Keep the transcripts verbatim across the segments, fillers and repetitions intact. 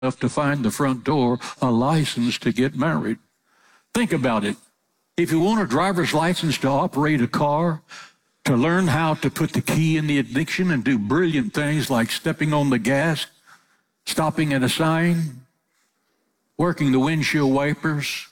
enough to find the front door a license to get married. Think about it. If you want a driver's license to operate a car, to learn how to put the key in the ignition and do brilliant things like stepping on the gas, stopping at a sign, working the windshield wipers,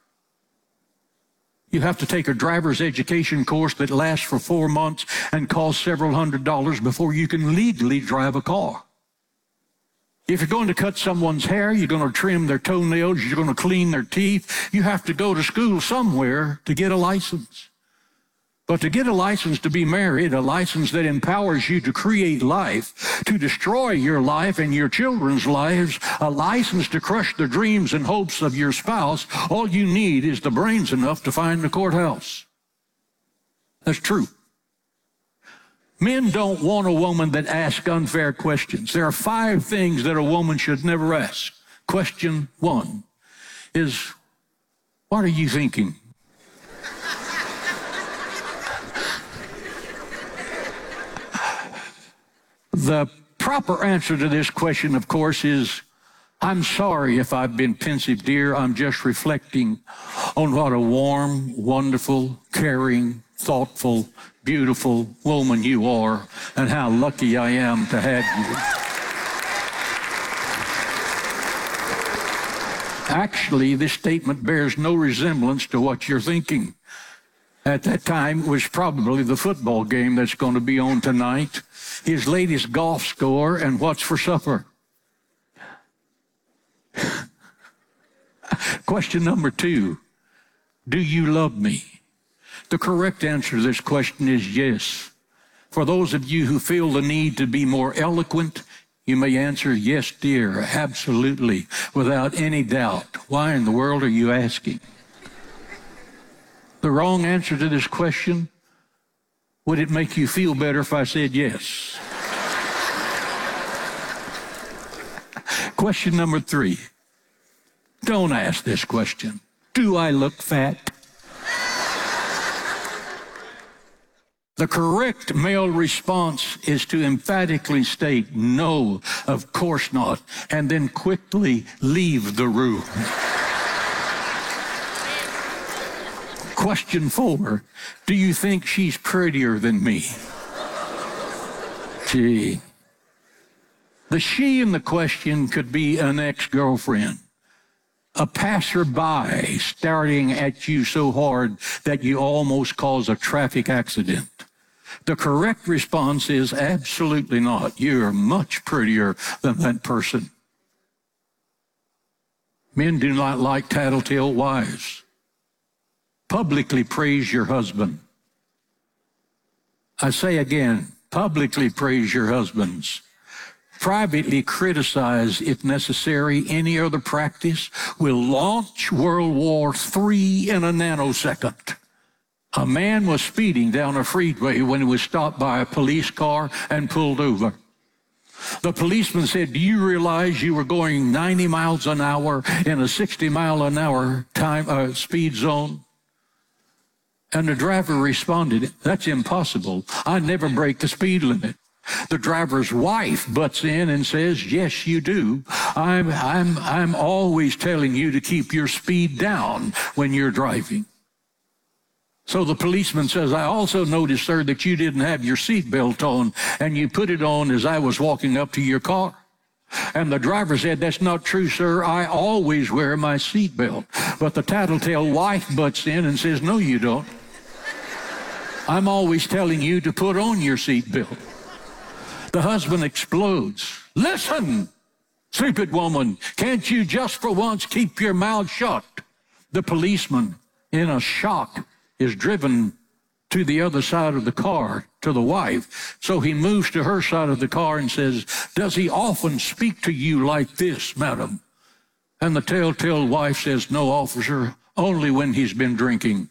you have to take a driver's education course that lasts for four months and costs several hundred dollars before you can legally drive a car. If you're going to cut someone's hair, you're going to trim their toenails, you're going to clean their teeth, you have to go to school somewhere to get a license. But to get a license to be married, a license that empowers you to create life, to destroy your life and your children's lives, a license to crush the dreams and hopes of your spouse, all you need is the brains enough to find the courthouse. That's true. Men don't want a woman that asks unfair questions. There are five things that a woman should never ask. Question one is, what are you thinking? The proper answer to this question, of course, is, I'm sorry if I've been pensive, dear. I'm just reflecting on what a warm, wonderful, caring, thoughtful, beautiful woman you are, and how lucky I am to have you. Actually, this statement bears no resemblance to what you're thinking. At that time, it was probably the football game that's going to be on tonight, his latest golf score, and what's for supper. Question number two, do you love me? The correct answer to this question is yes. For those of you who feel the need to be more eloquent, you may answer, yes, dear, absolutely, without any doubt. Why in the world are you asking? The wrong answer to this question, would it make you feel better if I said yes? Question number three. Don't ask this question. Do I look fat? The correct male response is to emphatically state, no, of course not, and then quickly leave the room. Question four, do you think she's prettier than me? Gee. The she in the question could be an ex-girlfriend, a passerby staring at you so hard that you almost cause a traffic accident. The correct response is absolutely not. You're much prettier than that person. Men do not like tattletale wives. Publicly praise your husband. I say again, publicly praise your husbands. Privately criticize, if necessary, any other practice will launch World War Three in a nanosecond. A man was speeding down a freeway when he was stopped by a police car and pulled over. The policeman said, do you realize you were going ninety miles an hour in a sixty mile an hour time uh, speed zone? And the driver responded, that's impossible. I never break the speed limit. The driver's wife butts in and says, yes, you do. I'm, I'm, I'm always telling you to keep your speed down when you're driving. So the policeman says, I also noticed, sir, that you didn't have your seatbelt on, and you put it on as I was walking up to your car. And the driver said, that's not true, sir. I always wear my seatbelt. But the tattletale wife butts in and says, no, you don't. I'm always telling you to put on your seatbelt. The husband explodes. Listen, stupid woman, can't you just for once keep your mouth shut? The policeman, in a shock, is driven to the other side of the car, to the wife. So he moves to her side of the car and says, does he often speak to you like this, madam? And the telltale wife says, no, officer, only when he's been drinking.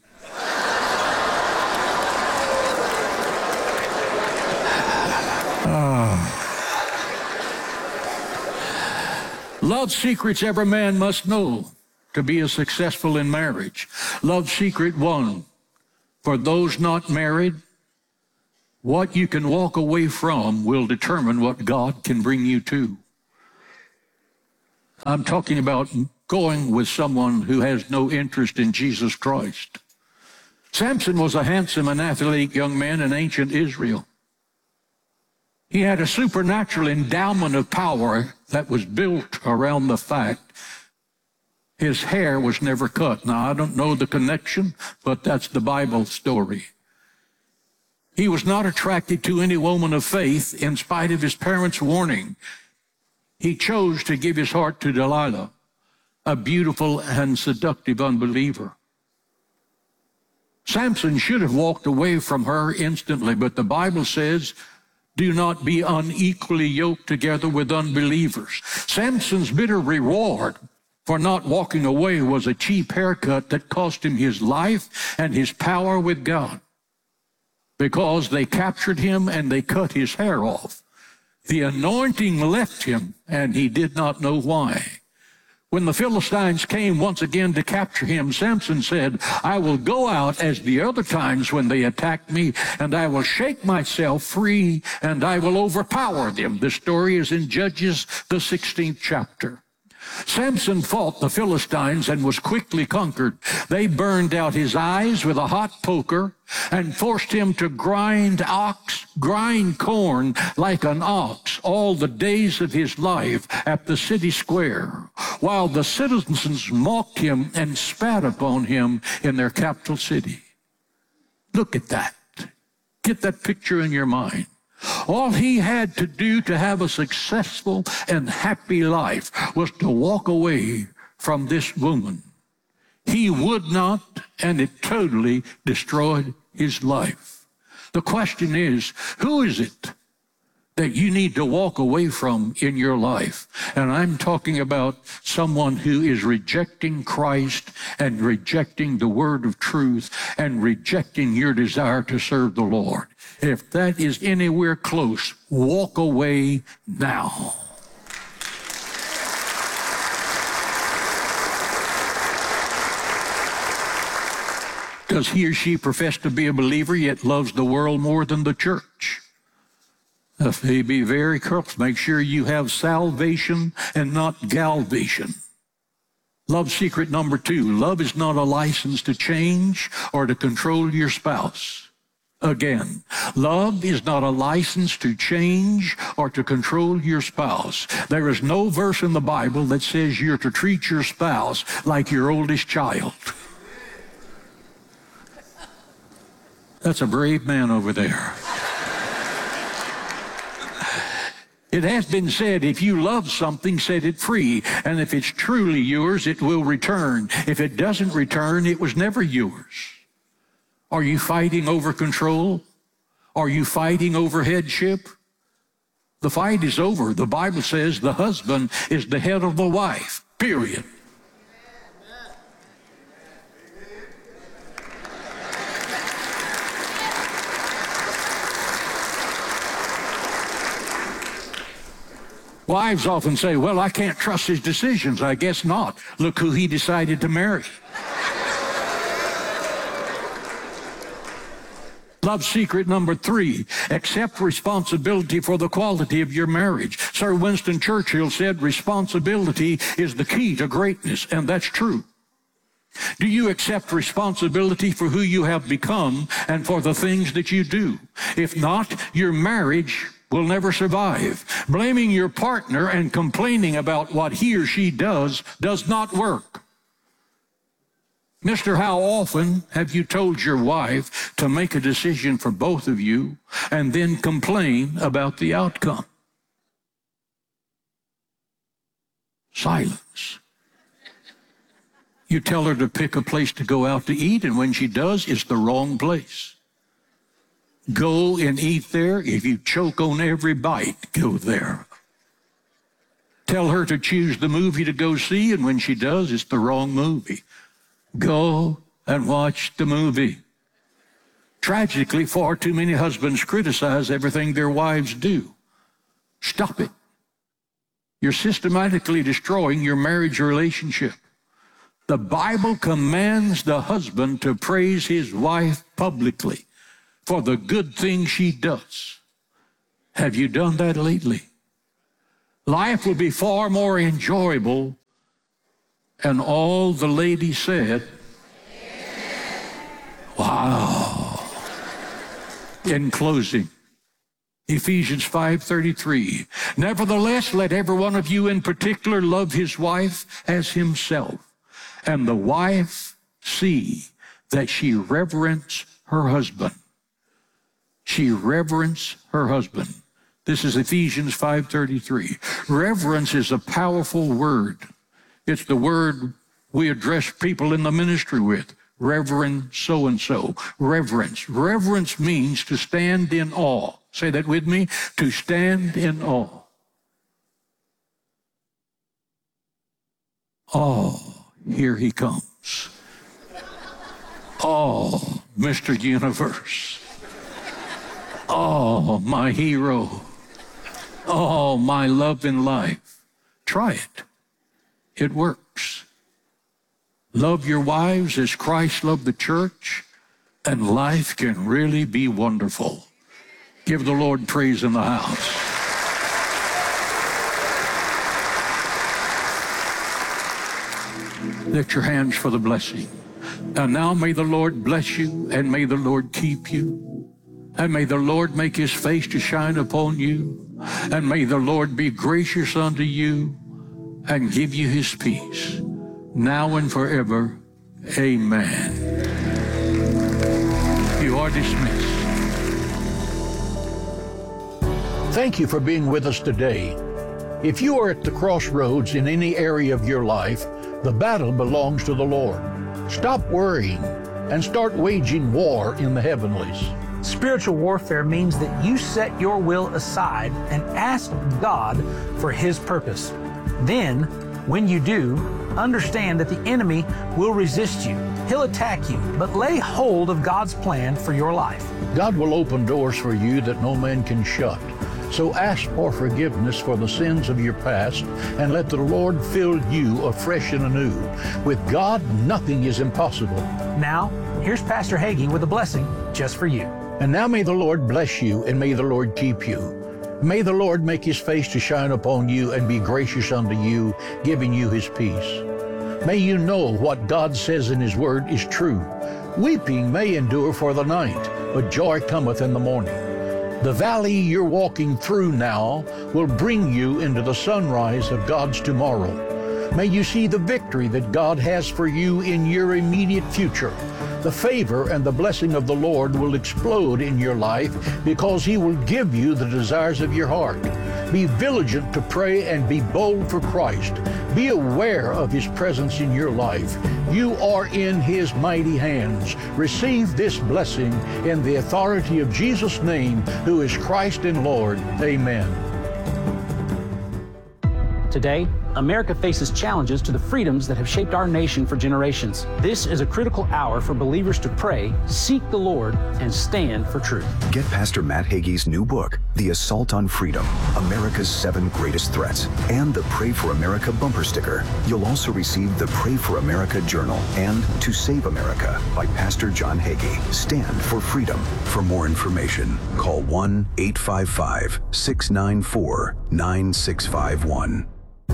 Love secrets every man must know to be as successful in marriage. Love secret one, for those not married, what you can walk away from will determine what God can bring you to. I'm talking about going with someone who has no interest in Jesus Christ. Samson was a handsome and athletic young man in ancient Israel. He had a supernatural endowment of power that was built around the fact his hair was never cut. Now, I don't know the connection, but that's the Bible story. He was not attracted to any woman of faith in spite of his parents' warning. He chose to give his heart to Delilah, a beautiful and seductive unbeliever. Samson should have walked away from her instantly, but the Bible says, do not be unequally yoked together with unbelievers. Samson's bitter reward for not walking away was a cheap haircut that cost him his life and his power with God, because they captured him and they cut his hair off. The anointing left him, and he did not know why. When the Philistines came once again to capture him, Samson said, I will go out as the other times when they attacked me, and I will shake myself free, and I will overpower them. The story is in Judges, the sixteenth chapter. Samson fought the Philistines and was quickly conquered. They burned out his eyes with a hot poker and forced him to grind ox, grind corn like an ox all the days of his life at the city square, while the citizens mocked him and spat upon him in their capital city. Look at that. Get that picture in your mind. All he had to do to have a successful and happy life was to walk away from this woman. He would not, and it totally destroyed his life. The question is, who is it that you need to walk away from in your life? And I'm talking about someone who is rejecting Christ and rejecting the word of truth and rejecting your desire to serve the Lord. If that is anywhere close, walk away now. Does he or she profess to be a believer yet loves the world more than the church? If they be very careful, make sure you have salvation and not galvation. Love secret number two, love is not a license to change or to control your spouse. Again, love is not a license to change or to control your spouse. There is no verse in the Bible that says you're to treat your spouse like your oldest child. That's a brave man over there. It has been said, if you love something, set it free. And if it's truly yours, it will return. If it doesn't return, it was never yours. Are you fighting over control? Are you fighting over headship? The fight is over. The Bible says the husband is the head of the wife, period. Wives often say, well, I can't trust his decisions. I guess not. Look who he decided to marry. Love secret number three, accept responsibility for the quality of your marriage. Sir Winston Churchill said responsibility is the key to greatness, and that's true. Do you accept responsibility for who you have become and for the things that you do? If not, your marriage will never survive. Blaming your partner and complaining about what he or she does does not work. Mister How often have you told your wife to make a decision for both of you and then complain about the outcome? Silence. You tell her to pick a place to go out to eat, and when she does, it's the wrong place. Go and eat there. If you choke on every bite, go there. Tell her to choose the movie to go see, and when she does, it's the wrong movie. Go and watch the movie. Tragically, far too many husbands criticize everything their wives do. Stop it. You're systematically destroying your marriage relationship. The Bible commands the husband to praise his wife publicly for the good things she does. Have you done that lately? Life will be far more enjoyable. And all the ladies said, wow. In closing, Ephesians five thirty-three, nevertheless, let every one of you in particular love his wife as himself, and the wife see that she reverence her husband. She reverence her husband. This is Ephesians five thirty-three. Reverence is a powerful word. It's the word we address people in the ministry with. Reverend so-and-so. Reverence. Reverence means to stand in awe. Say that with me. To stand in awe. Oh, here he comes. Oh, Mister Universe. Oh, my hero. Oh, my love in life. Try it. It works. Love your wives as Christ loved the church, and life can really be wonderful. Give the Lord praise in the house. Lift your hands for the blessing. And now may the Lord bless you, and may the Lord keep you, and may the Lord make his face to shine upon you, and may the Lord be gracious unto you and give you his peace, now and forever. Amen. You are dismissed. Thank you for being with us today. If you are at the crossroads in any area of your life, the battle belongs to the Lord. Stop worrying and start waging war in the heavenlies. Spiritual warfare means that you set your will aside and ask God for his purpose. Then, when you do, understand that the enemy will resist you. He'll attack you, but lay hold of God's plan for your life. God will open doors for you that no man can shut. So ask for forgiveness for the sins of your past and let the Lord fill you afresh and anew. With God, nothing is impossible. Now, here's Pastor Hagee with a blessing just for you. And now may the Lord bless you, and may the Lord keep you. May the Lord make his face to shine upon you and be gracious unto you, giving you his peace. May you know what God says in his word is true. Weeping may endure for the night, but joy cometh in the morning. The valley you're walking through now will bring you into the sunrise of God's tomorrow. May you see the victory that God has for you in your immediate future. The favor and the blessing of the Lord will explode in your life because he will give you the desires of your heart. Be vigilant to pray and be bold for Christ. Be aware of his presence in your life. You are in his mighty hands. Receive this blessing in the authority of Jesus' name, who is Christ and Lord. Amen. Today, America faces challenges to the freedoms that have shaped our nation for generations. This is a critical hour for believers to pray, seek the Lord, and stand for truth. Get Pastor Matt Hagee's new book, The Assault on Freedom, America's Seven Greatest Threats, and the Pray for America bumper sticker. You'll also receive the Pray for America journal and To Save America by Pastor John Hagee. Stand for freedom. For more information, call one eight five five, six nine four, nine six five one.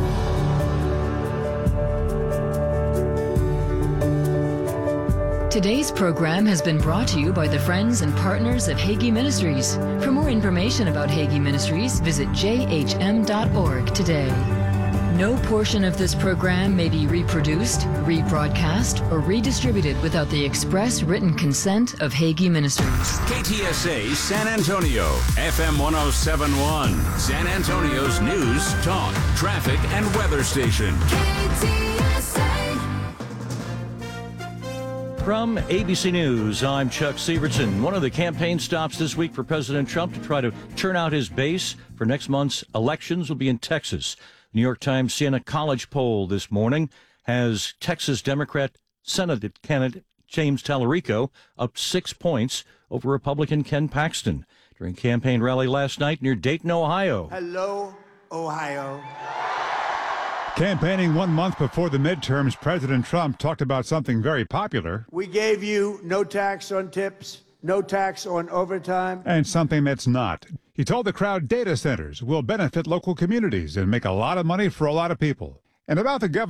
Today's program has been brought to you by the friends and partners of Hagee Ministries. For more information about Hagee Ministries, visit j h m dot org today. No portion of this program may be reproduced, rebroadcast, or redistributed without the express written consent of Hagee Ministries. K T S A San Antonio, F M one oh seven point one, San Antonio's news, talk, traffic, and weather station. K T S A. From A B C News, I'm Chuck Severson. One of the campaign stops this week for President Trump to try to turn out his base for next month's elections will be in Texas. New York Times Siena College poll this morning has Texas Democrat Senate candidate James Tallarico up six points over Republican Ken Paxton during a campaign rally last night near Dayton, Ohio. Hello, Ohio. Campaigning one month before the midterms, President Trump talked about something very popular. We gave you no tax on tips no tax on overtime. And something that's not. He told the crowd data centers will benefit local communities and make a lot of money for a lot of people. And about the government.